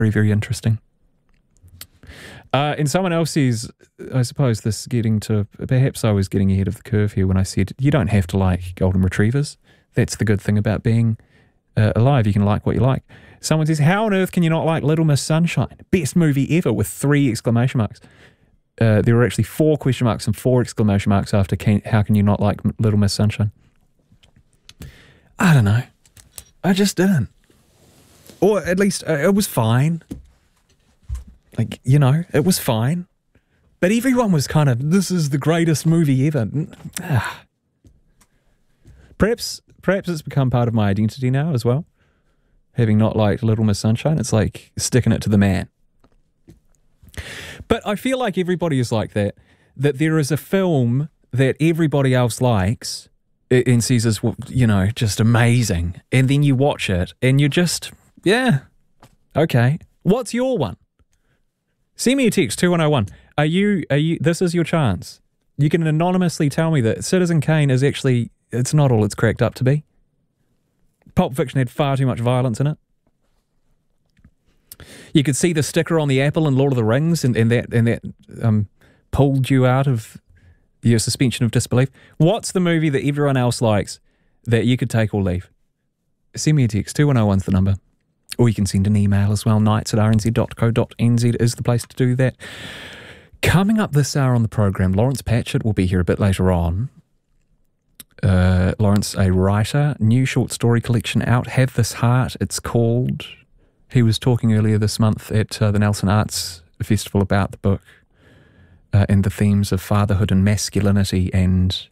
Very, very interesting. And someone else says, I suppose this perhaps I was getting ahead of the curve here when I said, you don't have to like golden retrievers. That's the good thing about being alive. You can like what you like. Someone says, how on earth can you not like Little Miss Sunshine? Best movie ever, with 3 exclamation marks. There were actually 4 question marks and 4 exclamation marks after how can you not like Little Miss Sunshine? I don't know. I just didn't. Or at least it was fine. Like, it was fine. But everyone was kind of, this is the greatest movie ever. Perhaps it's become part of my identity now as well. Having not liked Little Miss Sunshine, it's like sticking it to the man. But I feel like everybody is like that there is a film that everybody else likes and says is, just amazing. And then you watch it and you're just, yeah, okay. What's your one? Send me a text, 2101. Are you, this is your chance. You can anonymously tell me that Citizen Kane is actually, it's not all it's cracked up to be. Pulp Fiction had far too much violence in it. You could see the sticker on the apple in Lord of the Rings and that pulled you out of your suspension of disbelief. What's the movie that everyone else likes that you could take or leave? Send me a text, 2101's the number. Or you can send an email as well, nights@rnz.co.nz is the place to do that. Coming up this hour on the program, Lawrence Patchett will be here a bit later on. Lawrence, a writer, new short story collection out, Have This Heart, it's called. He was talking earlier this month at the Nelson Arts Festival about the book and the themes of fatherhood and masculinity and,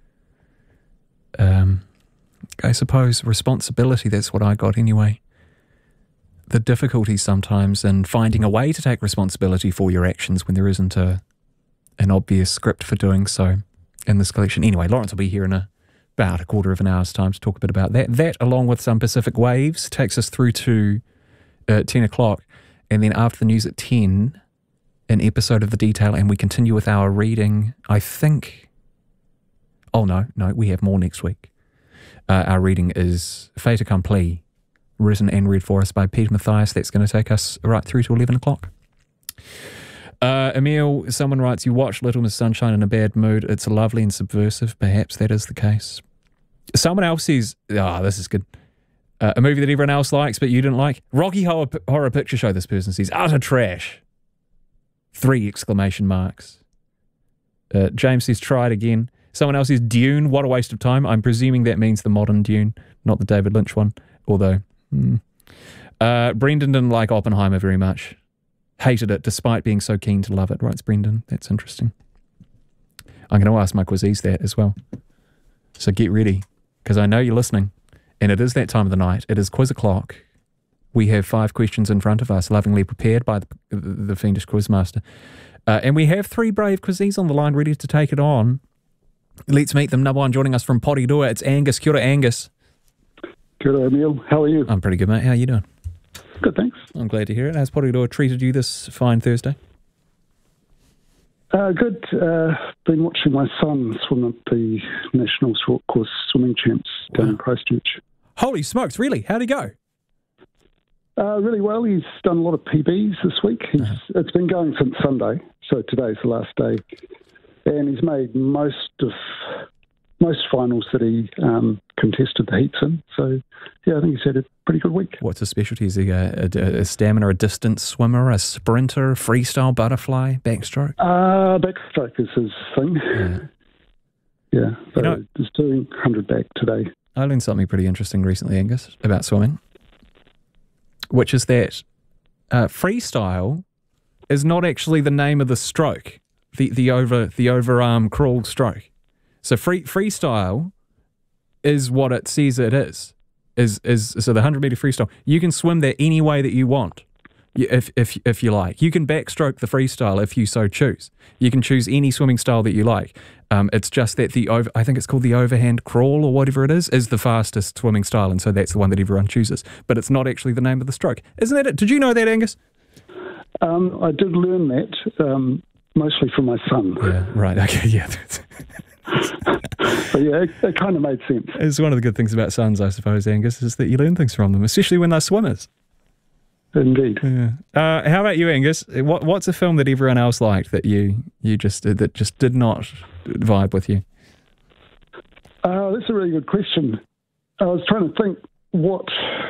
I suppose, responsibility. That's what I got anyway. The difficulty sometimes in finding a way to take responsibility for your actions when there isn't an obvious script for doing so in this collection. Anyway, Lawrence will be here in about a quarter of an hour's time to talk a bit about that. That, along with some Pacific Waves, takes us through to 10 o'clock. And then after the news at 10, an episode of The Detail, and we continue with our reading, I think... Oh, no, we have more next week. Our reading is Fait Accompli, written and read for us by Peter Mathias. That's going to take us right through to 11 o'clock. Emil, someone writes, you watch Little Miss Sunshine in a bad mood. It's lovely and subversive. Perhaps that is the case. Someone else says, this is good. A movie that everyone else likes but you didn't like. Rocky Horror Picture Show, this person says. Utter trash. 3 exclamation marks. James says, try it again. Someone else says, Dune, what a waste of time. I'm presuming that means the modern Dune, not the David Lynch one. Although... Brendan didn't like Oppenheimer very much. Hated it despite being so keen to love it. Writes Brendan. That's interesting. I'm going to ask my quizzes that as well. So get ready, because I know you're listening. And it is that time of the night. It is quiz o'clock. We have 5 questions in front of us, lovingly prepared by the fiendish quizmaster. And we have 3 brave quizzes on the line ready to take it on. Let's meet them. Number 1 joining us from Porirua. It's Angus. Kia ora, Angus. Good, Emil. How are you? I'm pretty good, mate. How are you doing? Good, thanks. I'm glad to hear it. Has Porirua treated you this fine Thursday? Good. Been watching my son swim at the National Short Course Swimming Champs down in Christchurch. Holy smokes, really? How'd he go? Really well. He's done a lot of PBs this week. It's been going since Sunday, so today's the last day. And he's made most finals that he contested the heats in. So, yeah, I think he's had a pretty good week. What's his specialty? Is he a stamina, a distance swimmer, a sprinter, freestyle, butterfly, backstroke? Backstroke is his thing. Yeah. So he's doing 100 back today. I learned something pretty interesting recently, Angus, about swimming, which is that freestyle is not actually the name of the stroke, the overarm crawl stroke. So freestyle is what it says it is. So the 100-meter freestyle, you can swim there any way that you want, if you like. You can backstroke the freestyle if you so choose. You can choose any swimming style that you like. It's just that I think it's called the overhand crawl or whatever it is the fastest swimming style, and so that's the one that everyone chooses. But it's not actually the name of the stroke. Isn't that it? Did you know that, Angus? I did learn that, mostly from my son. Yeah, right. Okay, yeah. But yeah, it kind of made sense. It's one of the good things about sons, I suppose, Angus, is that you learn things from them, especially when they're swimmers. indeed. Yeah. How about you, Angus? What's a film that everyone else liked that you just did not vibe with you? That's a really good question. I was trying to think what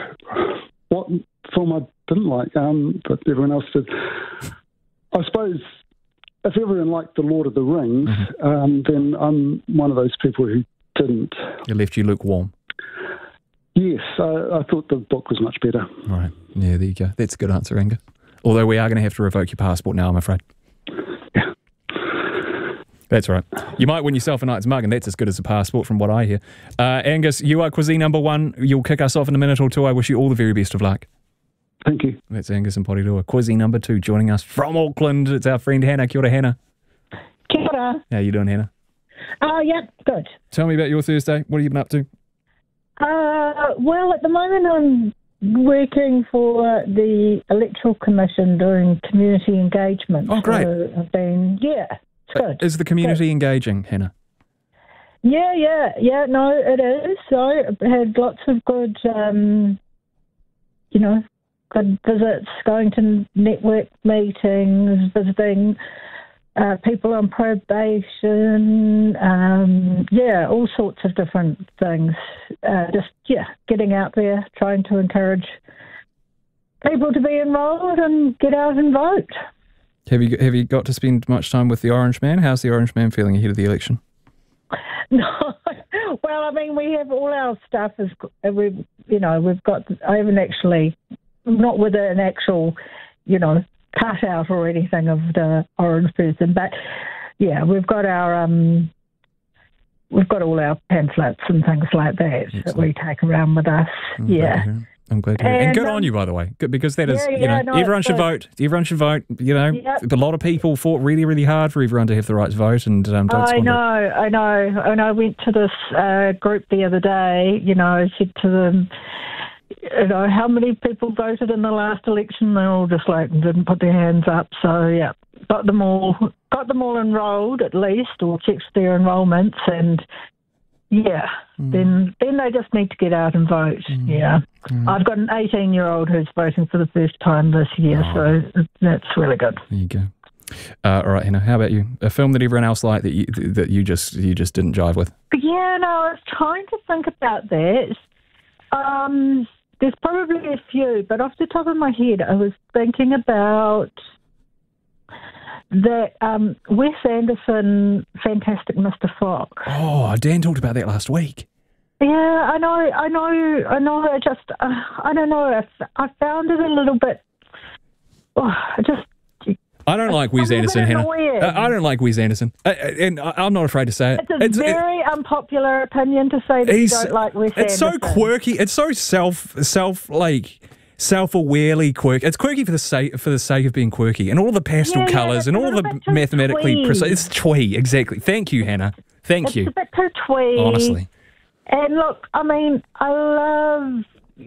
film I didn't like, but everyone else did. I suppose if everyone liked The Lord of the Rings, then I'm one of those people who didn't. It left you lukewarm. Yes, I thought the book was much better. All right. Yeah, there you go. That's a good answer, Angus. Although we are going to have to revoke your passport now, I'm afraid. Yeah. That's right. You might win yourself a Knight's mug, and that's as good as a passport from what I hear. Angus, you are Cuisine number 1. You'll kick us off in a minute or two. I wish you all the very best of luck. Thank you. That's Angus and Porirua. Cuisine number 2 joining us from Auckland. It's our friend Hannah. Kia ora, Hannah. Kia ora. How you doing, Hannah? Yeah, good. Tell me about your Thursday. What have you been up to? Well, at the moment I'm working for the Electoral Commission doing community engagement. Oh, great. So I've been, it's good. Is the community engaging, Hannah? Yeah, no, it is. So I've had lots of good, good visits, going to network meetings, visiting people on probation, all sorts of different things. Getting out there, trying to encourage people to be enrolled and get out and vote. Have you got to spend much time with the Orange Man? How's the Orange Man feeling ahead of the election? No, well, I mean, we have all our stuff. We've got. I haven't actually, not with an actual, cut out or anything of the orange person, but yeah, we've got all our pamphlets and things like that. Excellent. That we take around with us. I'm glad to hear it. And good on you, by the way, because that is, everyone should vote. Everyone should vote. A lot of people fought really, really hard for everyone to have the right to vote, and don't I know. And I went to this group the other day. I said to them, how many people voted in the last election? They all just didn't put their hands up. So yeah, got them all enrolled at least, or checked their enrolments, and then they just need to get out and vote. I've got an 18-year-old who's voting for the first time this year, so that's really good. There you go. All right, Hannah, how about you? A film that everyone else liked that you just didn't jive with? Yeah, no, I was trying to think about that. There's probably a few, but off the top of my head, I was thinking about that Wes Anderson, Fantastic Mr. Fox. Oh, Dan talked about that last week. Yeah, I know. I don't know. I found it a little bit. I don't like Wes Anderson, Hannah. I don't like Wes Anderson, and I'm not afraid to say it. It's a very unpopular opinion to say that you don't like Wes Anderson. It's so quirky. It's so self-awarely quirky. It's quirky for the sake of being quirky, and all the pastel colours and all the mathematically precise. It's twee, exactly. Thank you, Hannah. Thank you. It's a bit too twee. Honestly. And look, I mean, I love,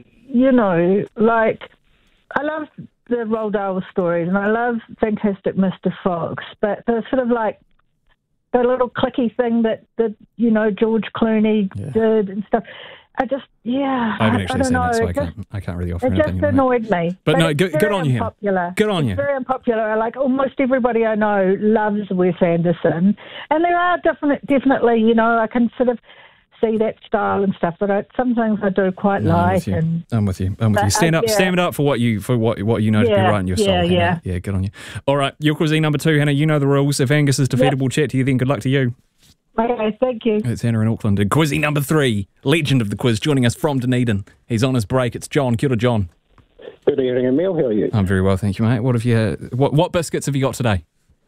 I love the Roald Dahl stories, and I love Fantastic Mr. Fox, but the sort of the little clicky thing that George Clooney did and stuff. I haven't actually seen that, so I can't really offer an opinion. It just annoyed me. But no, good on you, Hannah. Good on you. It's very unpopular. Like almost everybody I know loves Wes Anderson, and there are definitely, I can sort of see that style and stuff, but sometimes I do quite like. I'm with you. Stand up for what you know to be right in your soul. Yeah. Yeah, good on you. All right, your cuisine number 2, Hannah. You know the rules. If Angus is defeated, we'll chat to you then. Good luck to you. Okay, thank you. It's Hannah in Auckland. And cuisine number 3, legend of the quiz, joining us from Dunedin. He's on his break. It's John. Kia ora, John. Good evening, Emil. How are you? I'm very well, thank you, mate. What biscuits have you got today?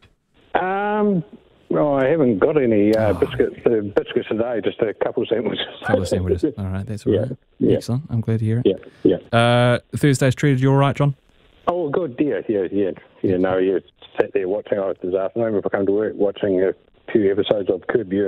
Well, I haven't got any biscuits today, just a couple of sandwiches. All right, that's all right. Yeah. Excellent. I'm glad to hear it. Yeah. Thursday's treated you all right, John? Oh, good. Yeah. No, you sat there watching this afternoon before I come to work, watching a few episodes of Curb Your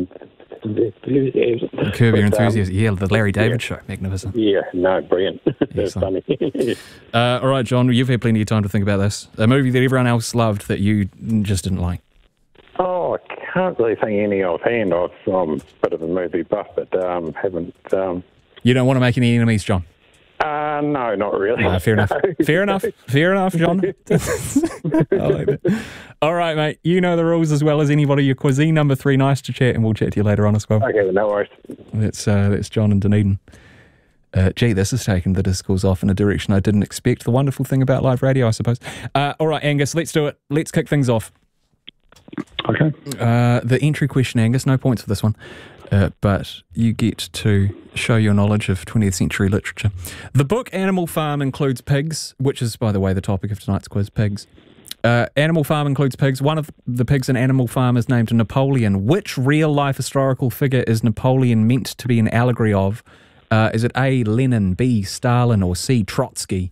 Enthusiasm. Yeah, the Larry David show. Magnificent. Yeah, no, brilliant. That's funny. All right, John, you've had plenty of time to think about this. A movie that everyone else loved that you just didn't like. Oh, I can't really think any offhand. I'm a bit of a movie buff, but haven't... You don't want to make any enemies, John? No, not really. No, fair enough. No. Fair enough, John. I like that. All right, mate. You know the rules as well as anybody. Your cuisine number 3. Nice to chat, and we'll chat to you later on as well. Okay, well, no worries. That's John in Dunedin. Gee, this has taken the discourse off in a direction I didn't expect. The wonderful thing about live radio, I suppose. All right, Angus, let's do it. Let's kick things off. Okay. The entry question, Angus, no points for this one. But you get to show your knowledge of 20th century literature. The book Animal Farm includes pigs, which is, by the way, the topic of tonight's quiz, pigs. Animal Farm includes pigs. One of the pigs in Animal Farm is named Napoleon. Which real-life historical figure is Napoleon meant to be an allegory of? Is it A, Lenin, B, Stalin, or C, Trotsky?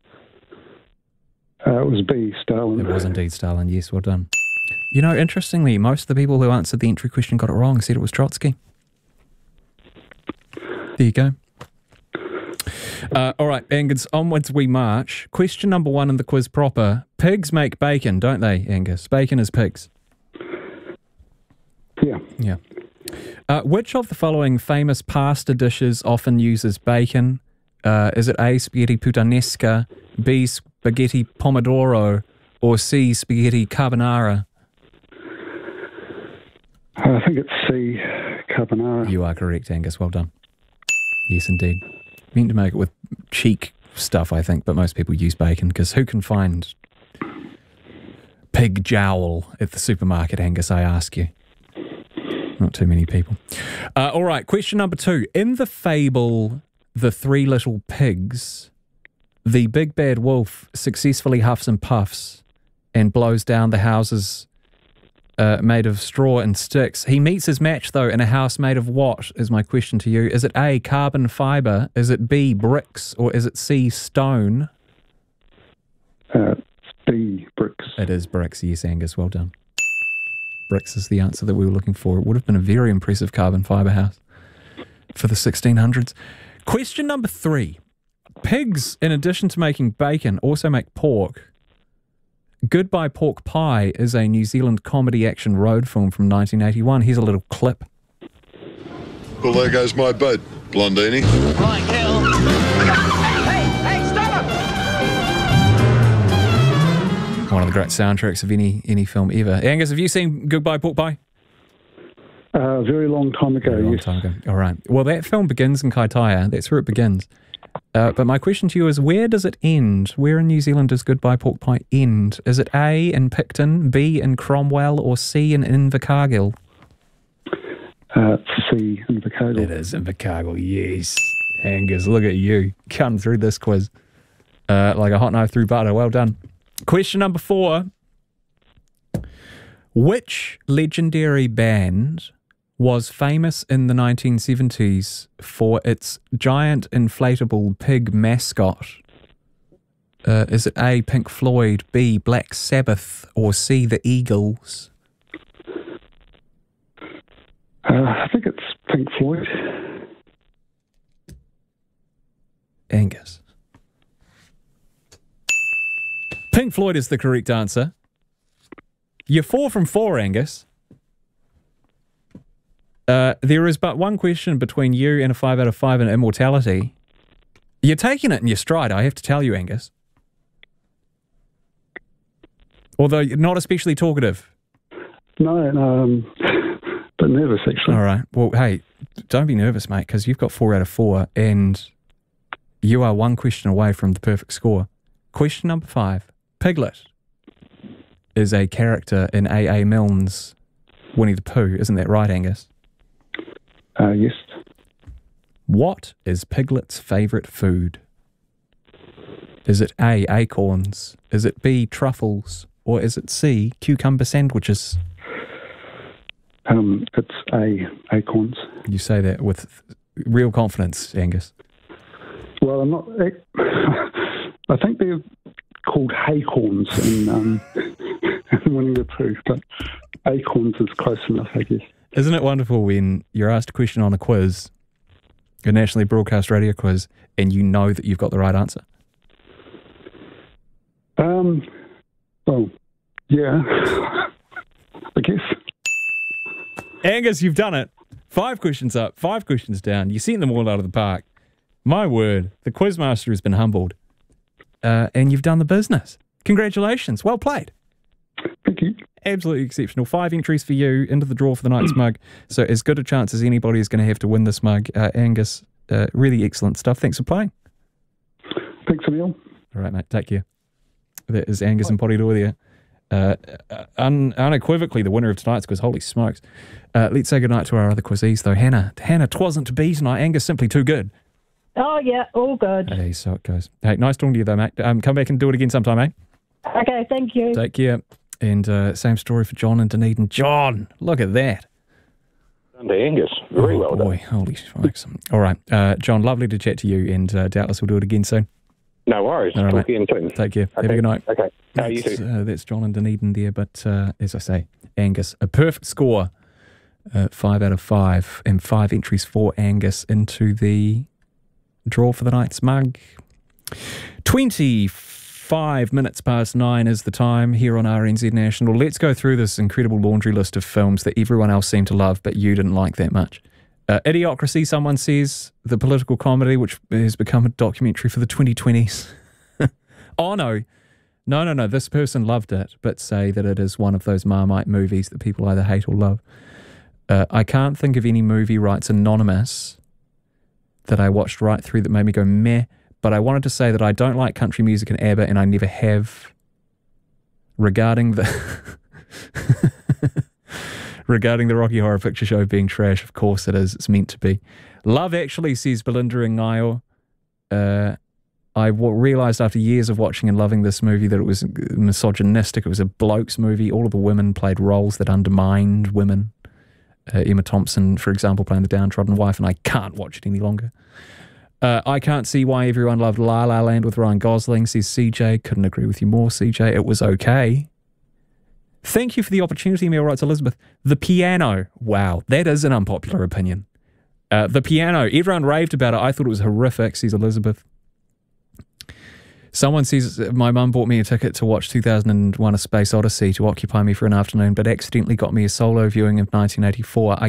It was B, Stalin. It was indeed Stalin, yes, well done. You know, interestingly, most of the people who answered the entry question got it wrong, said it was Trotsky. There you go. All right, Angus, onwards we march. Question number 1 in the quiz proper. Pigs make bacon, don't they, Angus? Bacon is pigs. Yeah. Yeah. Which of the following famous pasta dishes often uses bacon? Is it A, spaghetti puttanesca, B, spaghetti pomodoro, or C, spaghetti carbonara? I think it's C, carbonara. You are correct, Angus. Well done. Yes, indeed. Meant to make it with cheek stuff, I think, but most people use bacon because who can find pig jowl at the supermarket, Angus, I ask you? Not too many people. All right, question number 2. In the fable The Three Little Pigs, the big bad wolf successfully huffs and puffs and blows down the houses made of straw and sticks. He meets his match, though, in a house made of what, is my question to you. Is it A, carbon fibre? Is it B, bricks? Or is it C, stone? It's B, bricks. It is bricks, yes, Angus. Well done. Bricks is the answer that we were looking for. It would have been a very impressive carbon fibre house for the 1600s. Question number 3. Pigs, in addition to making bacon, also make pork. Goodbye Pork Pie is a New Zealand comedy action road film from 1981. Here's a little clip. Well, there goes my boat, Blondini. Right, Gil. Hey, stop him! One of the great soundtracks of any film ever. Angus, have you seen Goodbye Pork Pie? A very long time ago, Very long yes. time ago. All right. Well, that film begins in Kaitaia. That's where it begins. But my question to you is, where does it end? Where in New Zealand does Goodbye Pork Pie end? Is it A, in Picton, B, in Cromwell, or C, in Invercargill? It's C, Invercargill. It is Invercargill, yes. Angus, look at you. Come through this quiz like a hot knife through butter. Well done. Question number 4. Which legendary band was famous in the 1970s for its giant inflatable pig mascot? Is it A, Pink Floyd, B, Black Sabbath, or C, the Eagles? I think it's Pink Floyd. Angus. Pink Floyd is the correct answer. You're 4 from 4, Angus. There is but one question between you and a 5 out of 5 in immortality. You're taking it in your stride, I have to tell you, Angus. Although you're not especially talkative. No, but nervous, actually. All right. Well, hey, don't be nervous, mate, because you've got 4 out of 4 and you are one question away from the perfect score. Question number 5. Piglet is a character in A.A. Milne's Winnie the Pooh. Isn't that right, Angus? Yes. What is Piglet's favourite food? Is it A, acorns? Is it B, truffles? Or is it C, cucumber sandwiches? It's A, acorns. You say that with real confidence, Angus. Well, I'm not... I think they're called haycorns in Winnie the Pooh, but acorns is close enough, I guess. Isn't it wonderful when you're asked a question on a quiz, a nationally broadcast radio quiz, and you know that you've got the right answer? Well, yeah, I guess. Angus, you've done it. 5 questions up, 5 questions down. You sent them all out of the park. My word, the quizmaster has been humbled, and you've done the business. Congratulations, well played. Thank you. Absolutely exceptional. 5 entries for you into the draw for the night's mug. So as good a chance as anybody is going to have to win this mug. Angus, really excellent stuff. Thanks for playing. Thanks, Emil. All right, mate. Take care. That is Angus and Porirua there. Unequivocally the winner of tonight's quiz. Holy smokes. Let's say goodnight to our other quizees, though. Hannah, 'twasn't to be tonight. Angus simply too good. Oh, yeah, all good. Hey, so it goes. Hey, nice talking to you, though, mate. Come back and do it again sometime, mate. Okay, thank you. Take care. And same story for John and Dunedin. John, look at that. Done to Angus. Very well done. Boy, holy smokes. All right, John, lovely to chat to you, and doubtless we'll do it again soon. No worries. All right, Talk mate. again soon. Take care. Okay. Have a good night. Okay. No, you too. That's John and Dunedin there, but as I say, Angus, a perfect score, 5 out of 5, and 5 entries for Angus into the draw for the night's mug. 25 minutes past 9 is the time here on RNZ National. Let's go through this incredible laundry list of films that everyone else seemed to love, but you didn't like that much. Idiocracy, someone says, the political comedy, which has become a documentary for the 2020s. Oh, no. No. This person loved it, but say that it is one of those Marmite movies that people either hate or love. I can't think of any movie rights anonymous that I watched right through that made me go meh, but I wanted to say that I don't like country music and ABBA, and I never have. Regarding the Rocky Horror Picture Show being trash, of course it is. It's meant to be. Love Actually, says Belinda and Ngaio. I realised after years of watching and loving this movie that it was misogynistic. It was a bloke's movie. All of the women played roles that undermined women. Emma Thompson, for example, playing the downtrodden wife, and I can't watch it any longer. I can't see why everyone loved La La Land with Ryan Gosling, says CJ. Couldn't agree with you more, CJ. It was okay. Thank you for the opportunity, Emil, writes Elizabeth. The Piano. Wow, that is an unpopular opinion. The Piano. Everyone raved about it. I thought it was horrific, says Elizabeth. Someone says, my mum bought me a ticket to watch 2001 A Space Odyssey to occupy me for an afternoon, but accidentally got me a solo viewing of 1984.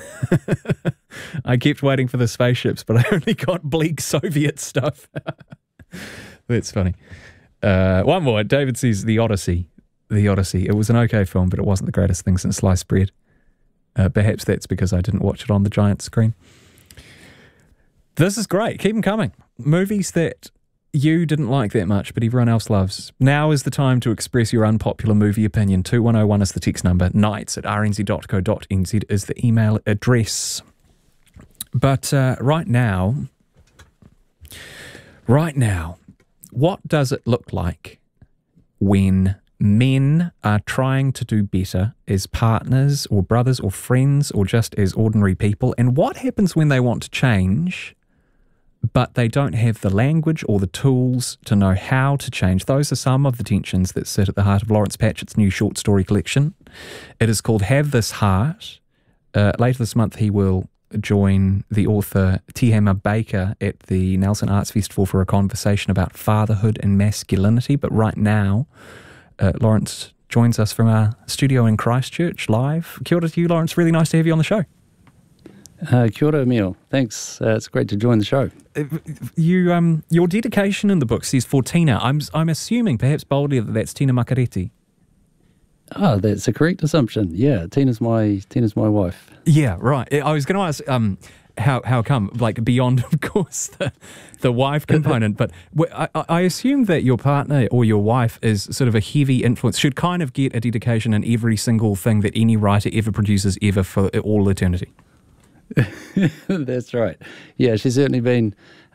I kept waiting for the spaceships, but I only got bleak Soviet stuff. That's funny. One more. David says, The Odyssey. It was an okay film, but it wasn't the greatest thing since sliced bread. Perhaps that's because I didn't watch it on the giant screen. This is great. Keep them coming. Movies that you didn't like that much, but everyone else loves. Now is the time to express your unpopular movie opinion. 2101 is the text number. nights@rnz.co.nz is the email address. But right now, what does it look like when men are trying to do better as partners or brothers or friends or just as ordinary people? And what happens when they want to change, but they don't have the language or the tools to know how to change? Those are some of the tensions that sit at the heart of Lawrence Patchett's new short story collection. It is called Have This Heart. Later this month, he will join the author Tehama Baker at the Nelson Arts Festival for a conversation about fatherhood and masculinity. But right now, Lawrence joins us from our studio in Christchurch live. Kia ora to you, Lawrence. Really nice to have you on the show. Kia ora, Emil. Thanks. It's great to join the show. Your dedication in the book says for Tina. I'm assuming, perhaps boldly, that that's Tina Makareti. Oh, that's a correct assumption. Yeah, Tina's my wife. Yeah, right. I was going to ask how come, like beyond, of course, the wife component, but I assume that your partner or your wife is sort of a heavy influence, should kind of get a dedication in every single thing that any writer ever produces ever for all eternity. That's right. Yeah, she's certainly been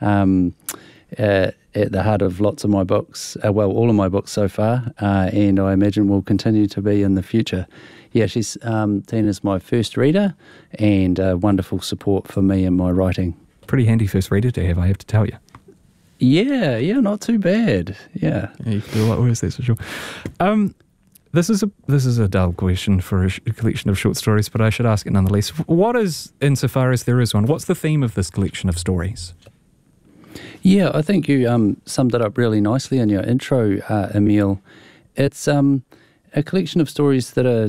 at the heart of lots of my books, all of my books so far, and I imagine will continue to be in the future. Yeah, Tina's my first reader and wonderful support for me in my writing. Pretty handy first reader to have, I have to tell you. Yeah, not too bad. Yeah. You can do a lot worse, that's for sure. This is a dull question for a collection of short stories, but I should ask it nonetheless. What is, insofar as there is one, what's the theme of this collection of stories? Yeah, I think you summed it up really nicely in your intro, Emil. It's a collection of stories that are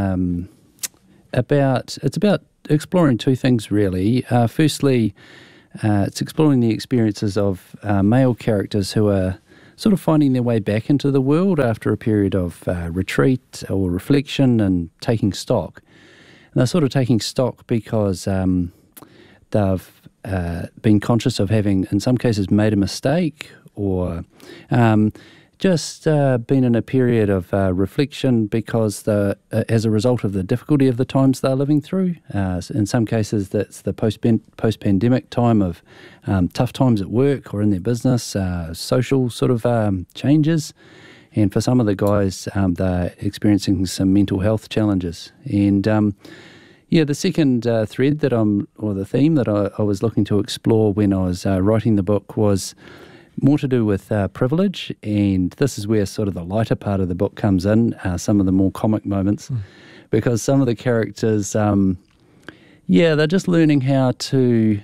about exploring two things really. Firstly, it's exploring the experiences of male characters who are sort of finding their way back into the world after a period of retreat or reflection and taking stock. And they're sort of taking stock because they've been conscious of having, in some cases, made a mistake or just been in a period of reflection because as a result of the difficulty of the times they're living through. In some cases, that's the post-pandemic time of tough times at work or in their business, social sort of changes. And for some of the guys, they're experiencing some mental health challenges. And the second thread or the theme that I was looking to explore when I was writing the book was more to do with privilege, and this is where sort of the lighter part of the book comes in, some of the more comic moments, because some of the characters, they're just learning how to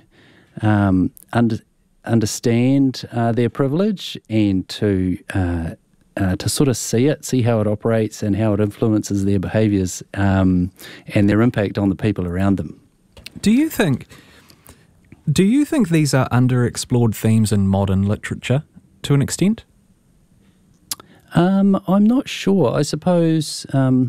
understand their privilege and to sort of see how it operates and how it influences their behaviours and their impact on the people around them. Do you think these are underexplored themes in modern literature to an extent? I'm not sure. I suppose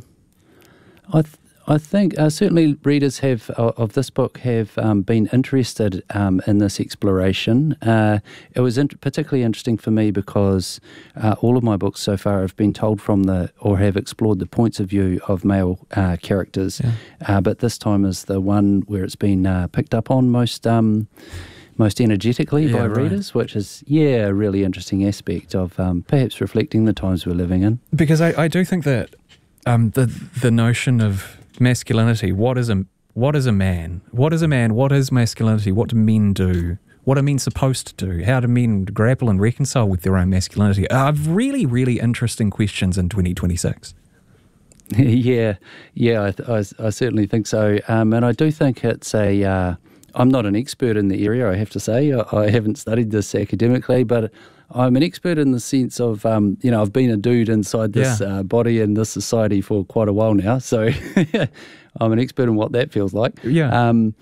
I think certainly readers of this book have been interested in this exploration. It was particularly interesting for me because all of my books so far have been told from have explored the points of view of male characters. Yeah. But this time is the one where it's been picked up on most energetically by readers, which is, a really interesting aspect of perhaps reflecting the times we're living in. Because I do think that the notion of masculinity, what is a man? What is a man? What is masculinity? What do men do? What are men supposed to do? How do men grapple and reconcile with their own masculinity? Really, really interesting questions in 2026. I certainly think so. And I do think it's I'm not an expert in the area, I have to say. I haven't studied this academically, but I'm an expert in the sense of, I've been a dude inside this body and this society for quite a while now. So I'm an expert in what that feels like. Yeah. And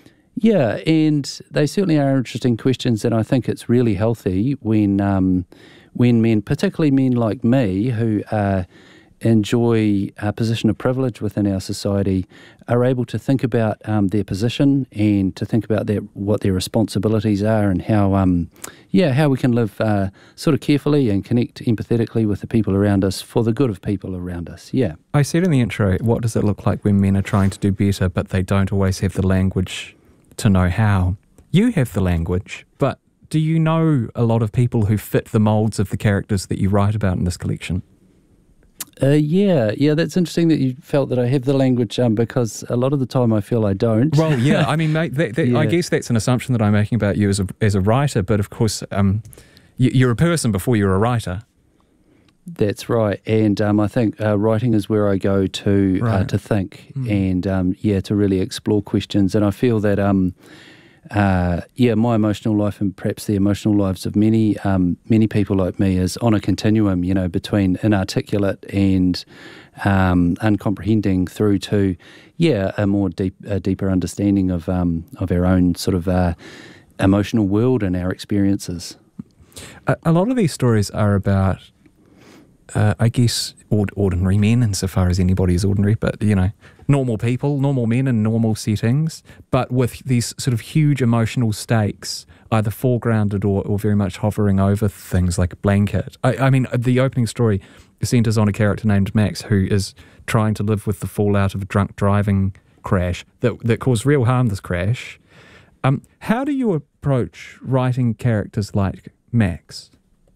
they certainly are interesting questions, and I think it's really healthy when men, particularly men like me, who enjoy a position of privilege within our society, are able to think about their position and to think about what their responsibilities are and how we can live sort of carefully and connect empathetically with the people around us for the good of people around us. Yeah. I said in the intro, what does it look like when men are trying to do better, but they don't always have the language to know how? You have the language, but do you know a lot of people who fit the moulds of the characters that you write about in this collection? That's interesting that you felt that I have the language because a lot of the time I feel I don't. Well, yeah, I mean, mate, I guess that's an assumption that I'm making about you as a writer, but of course, you're a person before you're a writer. That's right, and I think writing is where I go to think and to really explore questions, and I feel that my emotional life and perhaps the emotional lives of many people like me is on a continuum, between inarticulate and uncomprehending through to a deeper understanding of our own sort of emotional world and our experiences. A lot of these stories are about, I guess, ordinary men, insofar as anybody is ordinary, but normal people, normal men in normal settings, but with these sort of huge emotional stakes, either foregrounded or very much hovering over things like a blanket. I mean, the opening story centres on a character named Max who is trying to live with the fallout of a drunk driving crash that caused real harm, this crash. How do you approach writing characters like Max?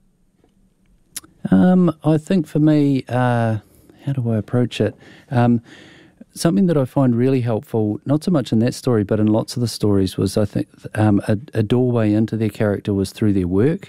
I think for me, how do I approach it? Something that I find really helpful, not so much in that story, but in lots of the stories, was I think a doorway into their character was through their work.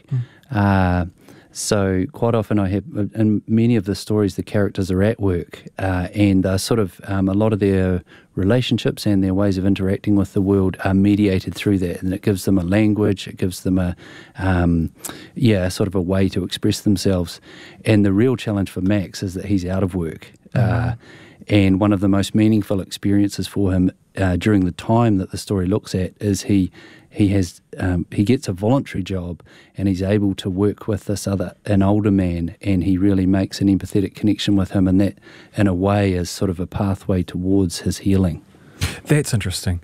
So quite often I have, in many of the stories, the characters are at work and sort of a lot of their relationships and their ways of interacting with the world are mediated through that, and it gives them a language, it gives them a sort of a way to express themselves. And the real challenge for Max is that he's out of work. And one of the most meaningful experiences for him during the time that the story looks at is he gets a voluntary job, and he's able to work with an older man, and he really makes an empathetic connection with him, and that in a way is sort of a pathway towards his healing. That's interesting.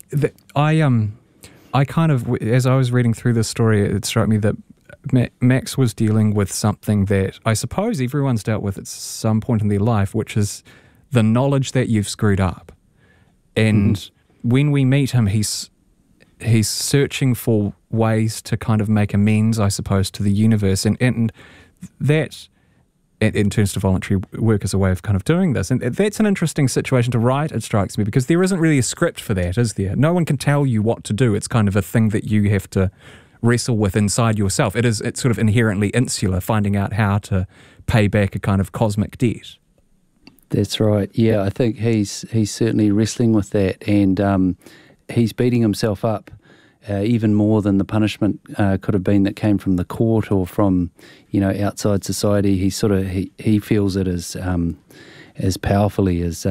I kind of, as I was reading through this story, it struck me that Max was dealing with something that I suppose everyone's dealt with at some point in their life, which is the knowledge that you've screwed up. And when we meet him, he's searching for ways to kind of make amends, I suppose, to the universe. And that, in terms of voluntary work, is a way of kind of doing this. And that's an interesting situation to write, it strikes me, because there isn't really a script for that, is there? No one can tell you what to do. It's kind of a thing that you have to wrestle with inside yourself. It's sort of inherently insular, finding out how to pay back a kind of cosmic debt. That's right. Yeah, I think he's certainly wrestling with that, and he's beating himself up even more than the punishment could have been that came from the court or from outside society. He feels it as powerfully as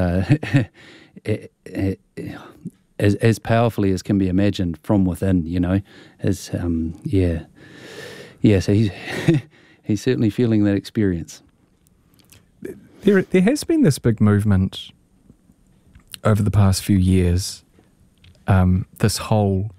as powerfully as can be imagined from within. So he's certainly feeling that experience. There has been this big movement over the past few years, this whole,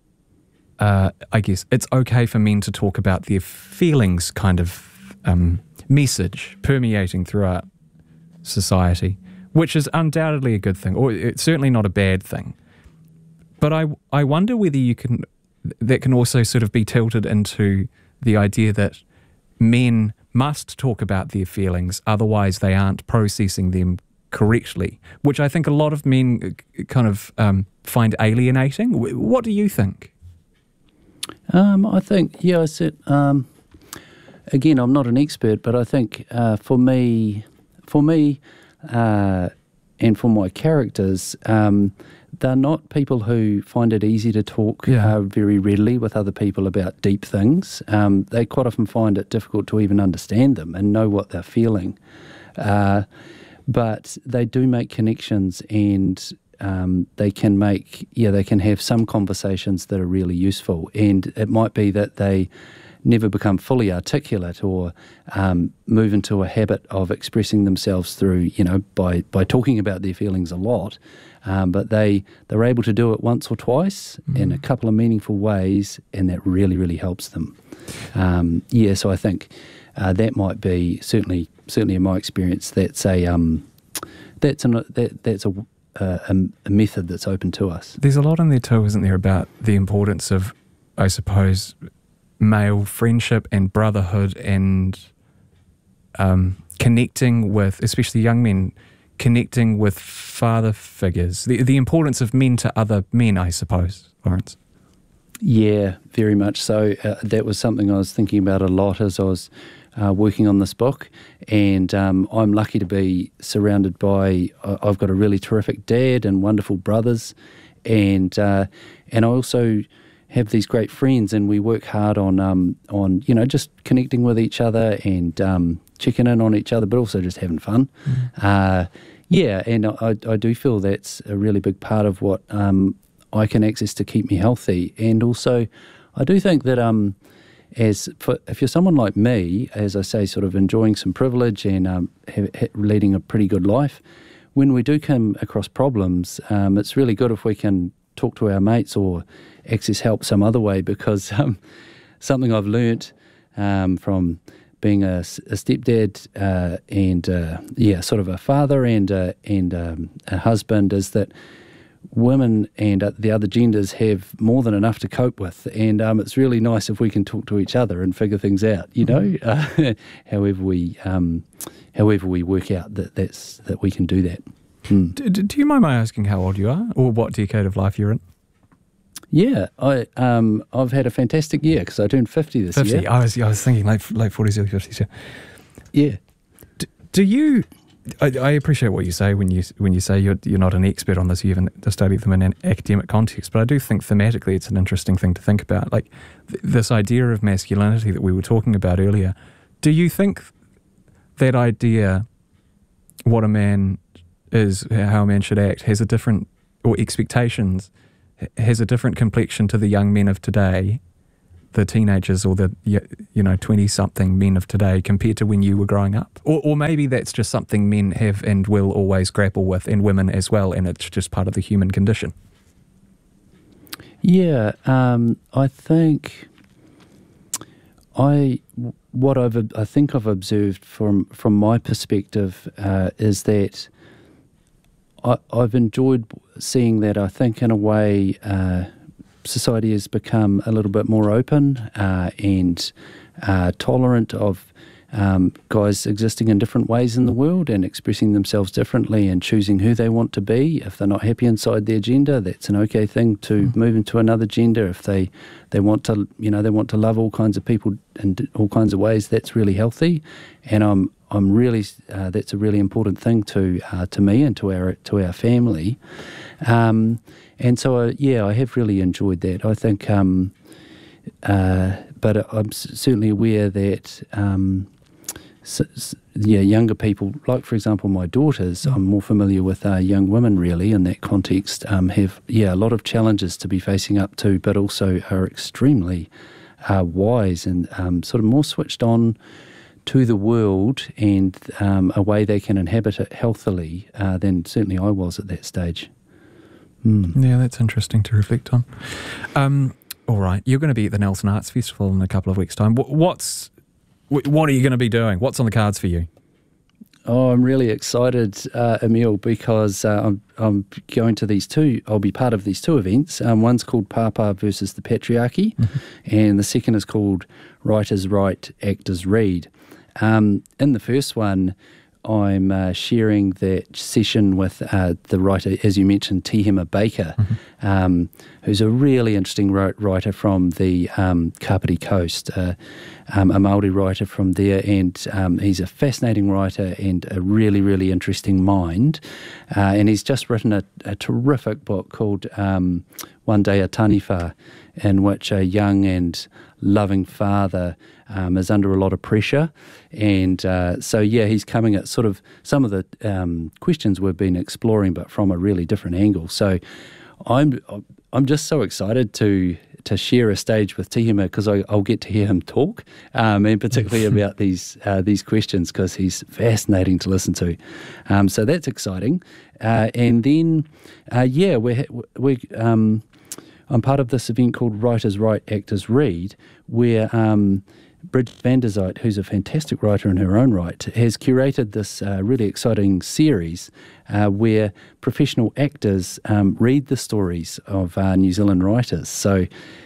I guess, it's okay for men to talk about their feelings kind of message permeating throughout society, which is undoubtedly a good thing, or it's certainly not a bad thing. But I wonder whether that can also sort of be tilted into the idea that men must talk about their feelings, otherwise they aren't processing them correctly, which I think a lot of men kind of find alienating. What do you think? I think, I said, again, I'm not an expert, but I think for me, and for my characters, they're not people who find it easy to talk very readily with other people about deep things. They quite often find it difficult to even understand them and know what they're feeling. But they do make connections, and they can have some conversations that are really useful. And it might be that they never become fully articulate or move into a habit of expressing themselves through, by talking about their feelings a lot. But they're able to do it once or twice in a couple of meaningful ways, and that really, really helps them. So I think that might be certainly in my experience. That's a method that's open to us. There's a lot in there too, isn't there, about the importance of, I suppose, male friendship and brotherhood and connecting with, especially young men, connecting with father figures. The importance of men to other men, I suppose, Lawrence. Yeah, very much so. That was something I was thinking about a lot as I was working on this book, and I'm lucky to be surrounded by, I've got a really terrific dad and wonderful brothers, and I also have these great friends, and we work hard on just connecting with each other and checking in on each other, but also just having fun. And I do feel that's a really big part of what I can access to keep me healthy. And also, I do think that if you're someone like me, as I say, sort of enjoying some privilege and leading a pretty good life, when we do come across problems, it's really good if we can talk to our mates or access help some other way, because something I've learnt from being a stepdad and sort of a father and a husband is that women and the other genders have more than enough to cope with, and it's really nice if we can talk to each other and figure things out. However we work out that we can do that. Do you mind my asking how old you are, or what decade of life you're in? Yeah, I've had a fantastic year because I turned 50 this year. 50. I was thinking late 40s, early 50s. Yeah. Do you? I appreciate what you say when you say you're not an expert on this. You haven't studied them in an academic context, but I do think thematically it's an interesting thing to think about. Like this idea of masculinity that we were talking about earlier. Do you think that idea, what a man is, how a man should act, has a different, or expectations has a different complexion to the young men of today, the teenagers or the 20-something men of today compared to when you were growing up? Or maybe that's just something men have and will always grapple with, and women as well, and it's just part of the human condition. Yeah, I think I think I've observed from my perspective is that I've enjoyed seeing that. I think in a way society has become a little bit more open and tolerant of guys existing in different ways in the world and expressing themselves differently and choosing who they want to be. If they're not happy inside their gender, that's an okay thing to move into another gender. If they want to, they want to love all kinds of people in all kinds of ways, that's really healthy. And I'm really that's a really important thing to me and to our family. And so I have really enjoyed that. I think, but I'm certainly aware that younger people, like for example my daughters, I'm more familiar with young women really in that context, have a lot of challenges to be facing up to, but also are extremely wise and sort of more switched on to the world and a way they can inhabit it healthily than certainly I was at that stage. Yeah, that's interesting to reflect on. All right, you're going to be at the Nelson Arts Festival in a couple of weeks' time. What are you going to be doing? What's on the cards for you? Oh, I'm really excited, Emile, because I'm going to these two. I'll be part of these two events. One's called Papa versus the Patriarchy, and the second is called Writers Write, Actors Read. In the first one, I'm sharing that session with the writer, as you mentioned, Tehema Baker, who's a really interesting writer from the Kapiti Coast, a Māori writer from there, and he's a fascinating writer and a really, really interesting mind. And he's just written a terrific book called One Day a Taniwha, in which a young and loving father is under a lot of pressure. And he's coming at sort of some of the questions we've been exploring, but from a really different angle. So I'm just so excited to share a stage with Tehema because I'll get to hear him talk, and particularly about these questions because he's fascinating to listen to. So that's exciting. And then, I'm part of this event called Writers Write, Actors Read, where Bridget van der Zyt, who's a fantastic writer in her own right, has curated this really exciting series where professional actors read the stories of New Zealand writers. So,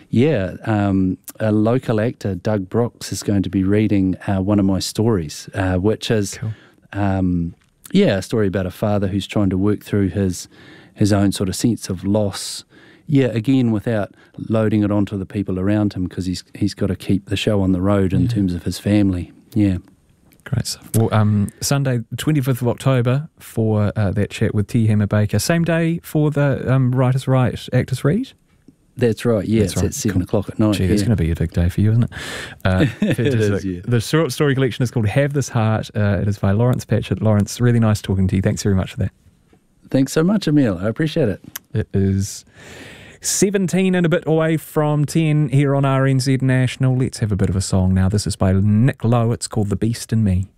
a local actor, Doug Brooks, is going to be reading one of my stories, which is cool. A story about a father who's trying to work through his own sort of sense of loss. Yeah, again, without loading it onto the people around him because he's got to keep the show on the road in terms of his family. Yeah. Great stuff. Well, Sunday, 25th of October for that chat with Tehema Baker. Same day for the Writers Write, Actors Read? That's right, yeah. It's at 7 o'clock at night. Gee, that's going to be a big day for you, isn't it? It is, yeah. The short story collection is called Have This Heart. It is by Lawrence Patchett. Lawrence, really nice talking to you. Thanks very much for that. Thanks so much, Emile. I appreciate it. It is 17 and a bit away from 10 here on RNZ National. Let's have a bit of a song now. This is by Nick Lowe. It's called The Beast in Me.